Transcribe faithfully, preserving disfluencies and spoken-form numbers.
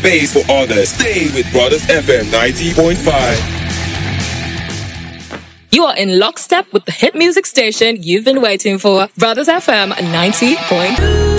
space for others. Stay with Brothers F M ninety point five. You are in lockstep with the hit music station you've been waiting for. Brothers F M ninety point five.